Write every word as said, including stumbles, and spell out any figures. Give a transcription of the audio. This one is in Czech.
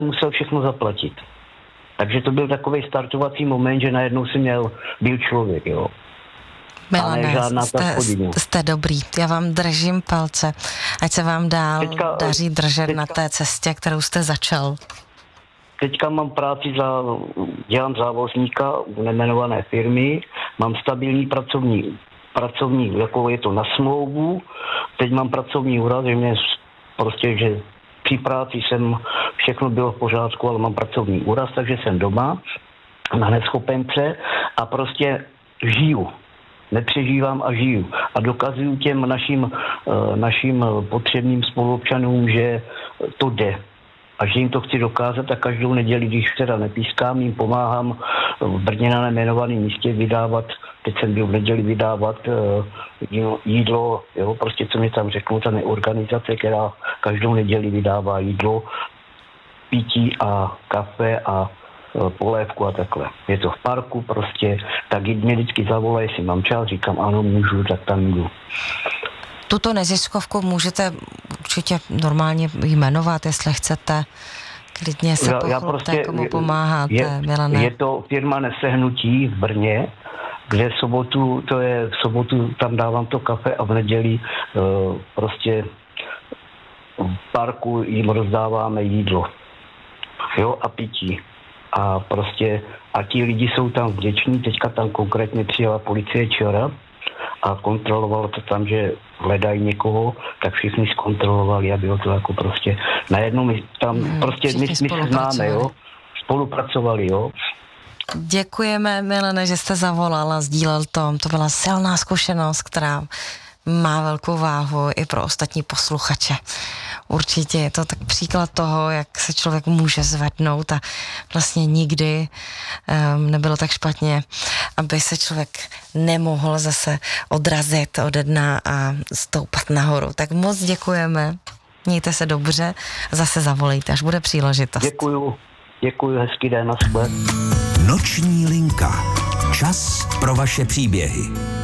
musel všechno zaplatit. Takže to byl takový startovací moment, že najednou si měl, byl člověk, jo. Milane, jste, jste dobrý, já vám držím palce, ať se vám dál teďka, daří držet teďka, na té cestě, kterou jste začal. Teďka mám práci, za, dělám závozníka u nejmenované firmy, mám stabilní pracovní, pracovní, jako je to na smlouvu, teď mám pracovní úraz, že mě prostě, že při práci jsem, všechno bylo v pořádku, ale mám pracovní úraz, takže jsem doma na neschopence a prostě žiju. Nepřežívám a žiju. A dokazuju těm našim, našim potřebným spoluobčanům, že to jde. A že jim to chci dokázat a každou neděli, když teda nepískám, jim pomáhám v Brně na nejmenovaném místě vydávat, teď jsem byl v neděli vydávat jídlo, jo, prostě co mi tam řeknou, ta organizace, která každou neděli vydává jídlo, pití a kafe a polévku a takhle. Je to v parku prostě, tak mě vždycky zavolají, jestli mám čas, říkám ano, můžu, tak tam jdu. Tuto neziskovku můžete určitě normálně jmenovat, jestli chcete. Klidně se já, pochlupte, prostě, komu pomáháte, je, Milane. Je to firma Nesehnutí v Brně, kde v sobotu, to je v sobotu, tam dávám to kafe a v neděli uh, prostě v parku jim rozdáváme jídlo. Jo, a pití. A prostě, a ti lidi jsou tam vděční, teďka tam konkrétně přijela policie včera a kontrolovalo to tam, že hledají někoho, tak všichni zkontrolovali a bylo to jako prostě, najednou my tam, hmm, prostě my, my se známe, jo, spolupracovali, jo. Děkujeme, Milane, že jste zavolal a sdílel to, to byla silná zkušenost, která má velkou váhu i pro ostatní posluchače. Určitě je to tak příklad toho, jak se člověk může zvednout a vlastně nikdy um, nebylo tak špatně, aby se člověk nemohl zase odrazit ode dna a stoupat nahoru. Tak moc děkujeme, mějte se dobře, zase zavolejte, až bude příležitost. Děkuju, děkuju, hezký den, na sebe. Noční linka. Čas pro vaše příběhy.